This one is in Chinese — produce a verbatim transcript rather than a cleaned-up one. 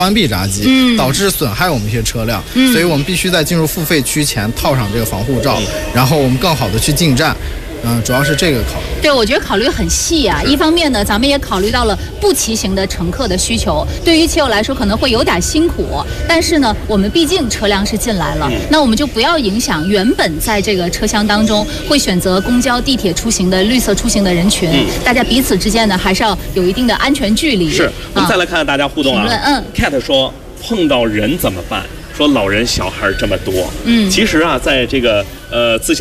关闭闸机，嗯、导致损害我们一些车辆，嗯、所以我们必须在进入付费区前套上这个防护罩，嗯、然后我们更好的去进站。嗯，主要是这个考虑。 对，我觉得考虑很细啊。一方面呢，咱们也考虑到了不骑行的乘客的需求，对于骑友来说可能会有点辛苦，但是呢，我们毕竟车辆是进来了，嗯、那我们就不要影响原本在这个车厢当中会选择公交、地铁出行的绿色出行的人群，嗯、大家彼此之间呢还是要有一定的安全距离。 是，我们再来看看大家互动啊。 嗯 ，Cat 说碰到人怎么办？说老人小孩这么多， 嗯， 其实啊，在这个呃自行